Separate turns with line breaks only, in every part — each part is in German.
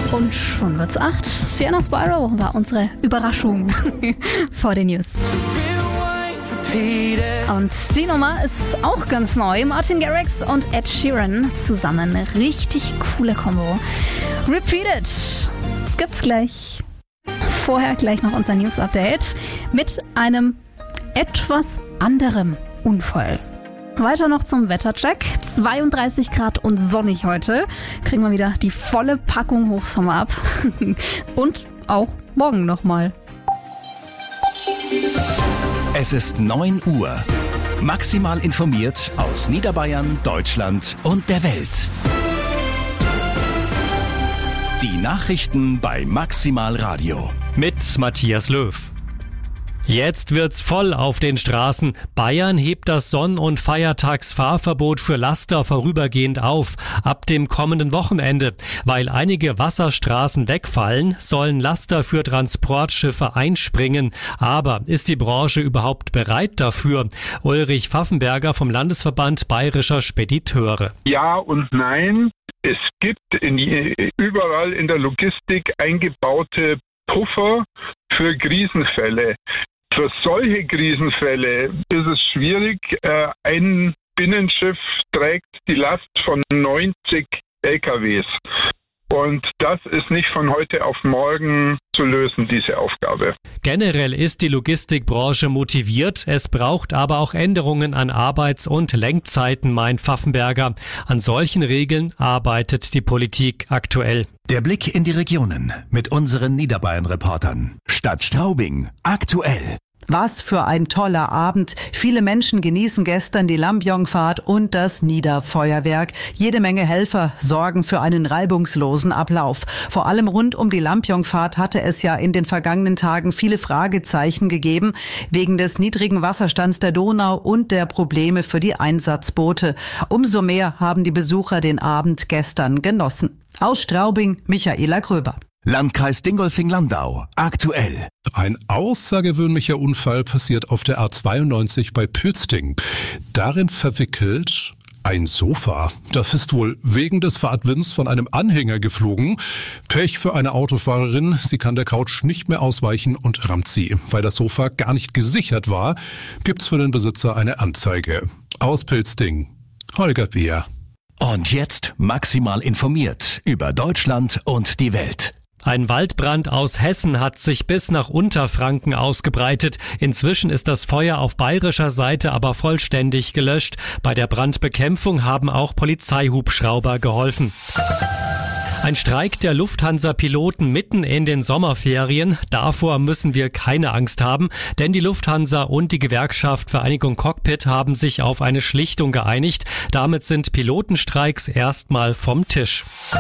Und schon wird's 8. Sienna Spyro war unsere Überraschung vor den News. Und die Nummer ist auch ganz neu. Martin Garrix und Ed Sheeran zusammen. Richtig coole Kombo. Repeated gibt's gleich. Vorher gleich noch unser News-Update mit einem etwas anderem Unfall. Weiter noch zum Wettercheck. 32 Grad und sonnig heute. Kriegen wir wieder die volle Packung Hochsommer ab. Und auch morgen nochmal.
Es ist 9 Uhr. Maximal informiert aus Niederbayern, Deutschland und der Welt. Die Nachrichten bei Maximal Radio.
Mit Matthias Löw. Jetzt wird's voll auf den Straßen. Bayern hebt das Sonn- und Feiertagsfahrverbot für Laster vorübergehend auf. Ab dem kommenden Wochenende. Weil einige Wasserstraßen wegfallen, sollen Laster für Transportschiffe einspringen. Aber ist die Branche überhaupt bereit dafür? Ulrich Pfaffenberger vom Landesverband Bayerischer Spediteure.
Ja und nein. Es gibt überall in der Logistik eingebaute Puffer für Krisenfälle. Für solche Krisenfälle ist es schwierig. Ein Binnenschiff trägt die Last von 90 LKWs. Und das ist nicht von heute auf morgen zu lösen, diese Aufgabe.
Generell ist die Logistikbranche motiviert. Es braucht aber auch Änderungen an Arbeits- und Lenkzeiten, meint Pfaffenberger. An solchen Regeln arbeitet die Politik aktuell.
Der Blick in die Regionen mit unseren Niederbayern-Reportern. Stadt Straubing aktuell.
Was für ein toller Abend. Viele Menschen genießen gestern die Lampion-Fahrt und das Niederfeuerwerk. Jede Menge Helfer sorgen für einen reibungslosen Ablauf. Vor allem rund um die Lampion-Fahrt hatte es ja in den vergangenen Tagen viele Fragezeichen gegeben, wegen des niedrigen Wasserstands der Donau und der Probleme für die Einsatzboote. Umso mehr haben die Besucher den Abend gestern genossen. Aus Straubing, Michaela Gröber.
Landkreis Dingolfing-Landau aktuell.
Ein außergewöhnlicher Unfall passiert auf der A92 bei Pützting. Darin verwickelt ein Sofa. Das ist wohl wegen des Fahrtwinds von einem Anhänger geflogen. Pech für eine Autofahrerin. Sie kann der Couch nicht mehr ausweichen und rammt sie. Weil das Sofa gar nicht gesichert war, gibt's für den Besitzer eine Anzeige. Aus Pützting, Holger Beer.
Und jetzt maximal informiert über Deutschland und die Welt.
Ein Waldbrand aus Hessen hat sich bis nach Unterfranken ausgebreitet. Inzwischen ist das Feuer auf bayerischer Seite aber vollständig gelöscht. Bei der Brandbekämpfung haben auch Polizeihubschrauber geholfen. Ein Streik der Lufthansa-Piloten mitten in den Sommerferien. Davor müssen wir keine Angst haben, denn die Lufthansa und die Gewerkschaft Vereinigung Cockpit haben sich auf eine Schlichtung geeinigt. Damit sind Pilotenstreiks erstmal vom Tisch.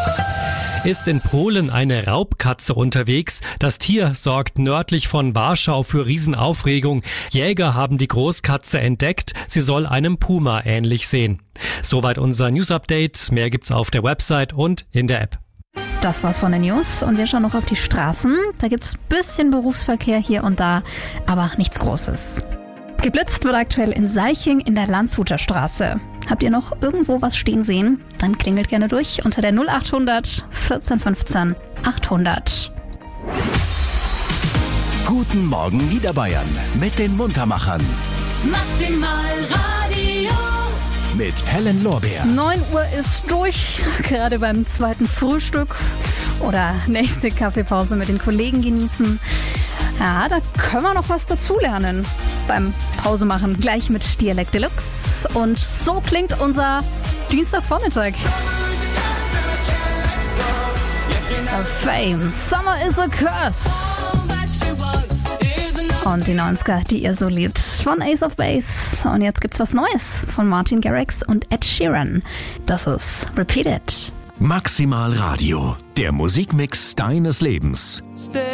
Ist in Polen eine Raubkatze unterwegs. Das Tier sorgt nördlich von Warschau für Riesenaufregung. Jäger haben die Großkatze entdeckt. Sie soll einem Puma ähnlich sehen. Soweit unser News-Update. Mehr gibt's auf der Website und in der App.
Das war's von den News und wir schauen noch auf die Straßen. Da gibt's ein bisschen Berufsverkehr hier und da, aber nichts Großes. Geblitzt wird aktuell in Seiching in der Landshuter Straße. Habt ihr noch irgendwo was stehen sehen? Dann klingelt gerne durch unter der 0800 14 15 800.
Guten Morgen Niederbayern mit den Muntermachern.
Maximal Radio.
Mit Helen Lorbeer.
9 Uhr ist durch, gerade beim zweiten Frühstück oder nächste Kaffeepause mit den Kollegen genießen. Ja, da können wir noch was dazulernen beim Pause machen. Gleich mit Dialekt Deluxe. Und so klingt unser Dienstagvormittag. Fame, Summer is a Curse. Und die 90er, die ihr so liebt, von Ace of Base. Und jetzt gibt's was Neues von Martin Garrix und Ed Sheeran. Das ist Repeated.
Maximal Radio, der Musikmix deines Lebens.